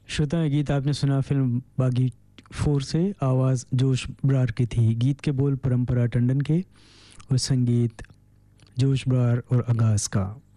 श्रोता, ये गीत आपने सुना फिल्म बागी 4 से। आवाज़ जोश ब्रार की थी। गीत के बोल परंपरा टंडन के और संगीत जोश ब्रार और आगाज़ का।